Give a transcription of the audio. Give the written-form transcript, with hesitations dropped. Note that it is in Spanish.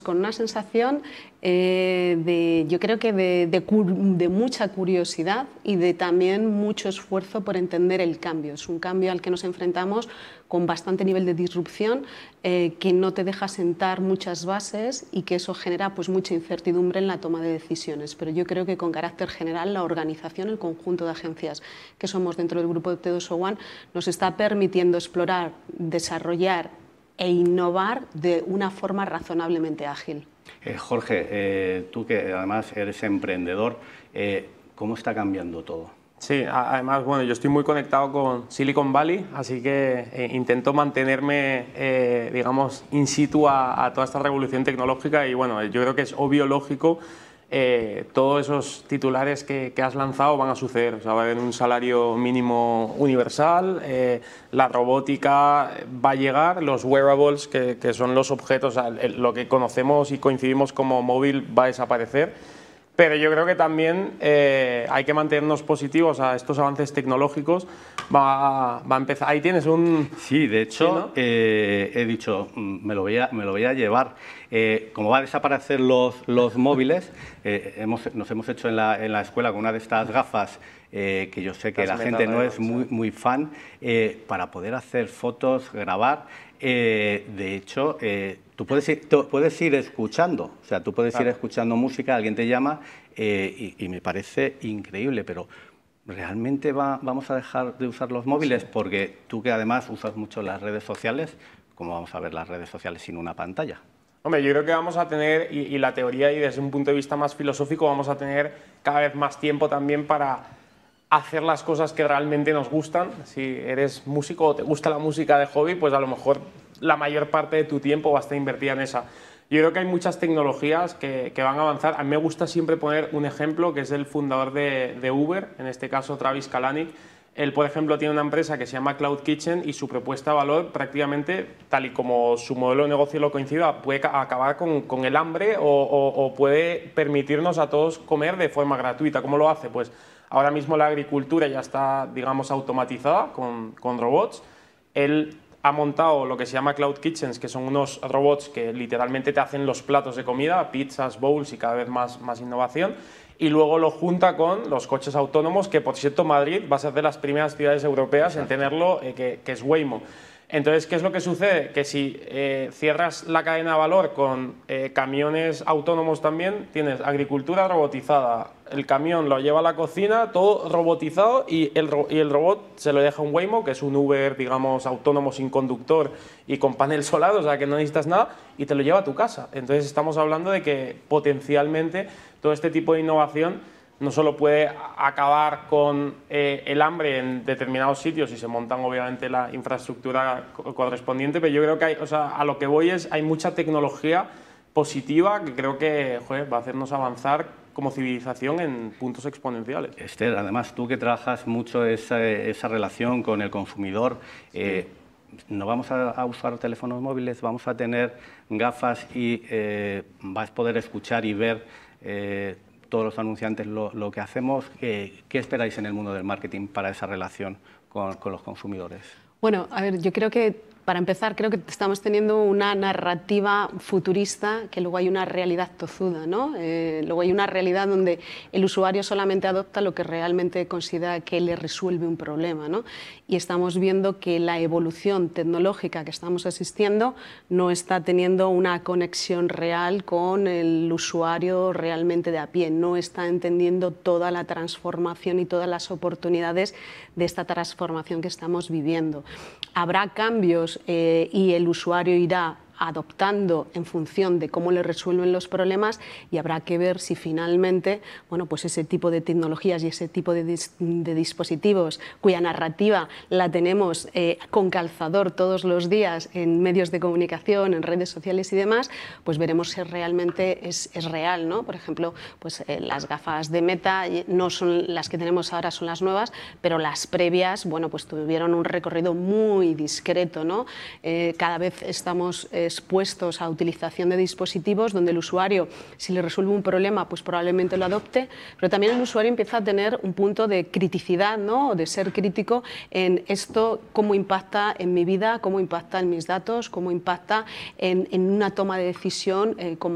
Con una sensación yo creo que de mucha curiosidad y de también mucho esfuerzo por entender el cambio. Es un cambio al que nos enfrentamos con bastante nivel de disrupción, que no te deja sentar muchas bases y que eso genera pues mucha incertidumbre en la toma de decisiones. Pero yo creo que con carácter general la organización, el conjunto de agencias que somos dentro del grupo de T2O1 nos está permitiendo explorar, desarrollar e innovar de una forma razonablemente ágil. Jorge, tú que además eres emprendedor, ¿cómo está cambiando todo? Sí, además, bueno, yo estoy muy conectado con Silicon Valley, así que intento mantenerme, digamos, in situ a toda esta revolución tecnológica y, bueno, yo creo que es obvio, lógico, todos esos titulares que has lanzado van a suceder. O sea, va a haber un salario mínimo universal, la robótica va a llegar, los wearables, que son los objetos, lo que conocemos y coincidimos como móvil, va a desaparecer. Pero yo creo que también hay que mantenernos positivos a estos avances tecnológicos. Va a empezar. Ahí tienes un... Sí, de hecho, ¿sí, no? he dicho, me lo voy a llevar. Como va a desaparecer los móviles, nos hemos hecho en la escuela con una de estas gafas, que yo sé que la gente no es muy fan, para poder hacer fotos, grabar. De hecho, tú puedes ir escuchando, o sea, tú puedes ir escuchando música, alguien te llama y me parece increíble, pero ¿realmente vamos a dejar de usar los móviles? Porque tú que además usas mucho las redes sociales, ¿cómo vamos a ver las redes sociales sin una pantalla? Hombre, yo creo que vamos a tener, y la teoría y desde un punto de vista más filosófico, vamos a tener cada vez más tiempo también para hacer las cosas que realmente nos gustan. Si eres músico o te gusta la música de hobby, pues a lo mejor la mayor parte de tu tiempo va a estar invertida en esa. Yo creo que hay muchas tecnologías que van a avanzar. A mí me gusta siempre poner un ejemplo, que es el fundador de Uber, en este caso Travis Kalanick. Él, por ejemplo, tiene una empresa que se llama Cloud Kitchen y su propuesta de valor prácticamente, tal y como su modelo de negocio lo coincida, puede acabar con el hambre o puede permitirnos a todos comer de forma gratuita. ¿Cómo lo hace? Pues ahora mismo la agricultura ya está, digamos, automatizada con robots. Él ha montado lo que se llama Cloud Kitchens, que son unos robots que literalmente te hacen los platos de comida, pizzas, bowls y cada vez más innovación. Y luego lo junta con los coches autónomos, que por cierto Madrid va a ser de las primeras ciudades europeas en tenerlo, que es Waymo. Entonces, ¿qué es lo que sucede? Que si cierras la cadena de valor con camiones autónomos también, tienes agricultura robotizada, el camión lo lleva a la cocina, todo robotizado y el robot se lo deja a un Waymo, que es un Uber, digamos, autónomo sin conductor y con panel solar, o sea que no necesitas nada, y te lo lleva a tu casa. Entonces estamos hablando de que potencialmente todo este tipo de innovación no solo puede acabar con el hambre en determinados sitios y se montan obviamente la infraestructura correspondiente, pero yo creo que hay, o sea, a lo que voy es hay mucha tecnología positiva que creo que va a hacernos avanzar como civilización en puntos exponenciales. Esther, además tú que trabajas mucho esa relación con el consumidor, no vamos a usar teléfonos móviles, vamos a tener gafas y vas a poder escuchar y ver todos los anunciantes lo que hacemos. ¿Qué esperáis en el mundo del marketing para esa relación con los consumidores? Bueno, a ver, yo creo que para empezar, creo que estamos teniendo una narrativa futurista, que luego hay una realidad tozuda, ¿no? Luego hay una realidad donde el usuario solamente adopta lo que realmente considera que le resuelve un problema, ¿no? Y estamos viendo que la evolución tecnológica que estamos asistiendo no está teniendo una conexión real con el usuario realmente de a pie, no está entendiendo toda la transformación y todas las oportunidades de esta transformación que estamos viviendo. Habrá cambios y el usuario irá adoptando en función de cómo le resuelven los problemas y habrá que ver si finalmente, bueno, pues ese tipo de tecnologías y ese tipo de dispositivos cuya narrativa la tenemos con calzador todos los días en medios de comunicación, en redes sociales y demás, pues veremos si realmente es real, ¿no? Por ejemplo, pues las gafas de Meta no son las que tenemos ahora, son las nuevas, pero las previas, bueno, pues tuvieron un recorrido muy discreto, ¿no? Cada vez estamos expuestos a utilización de dispositivos donde el usuario, si le resuelve un problema, pues probablemente lo adopte, pero también el usuario empieza a tener un punto de criticidad, ¿no? De ser crítico en esto, cómo impacta en mi vida, cómo impacta en mis datos, cómo impacta en una toma de decisión con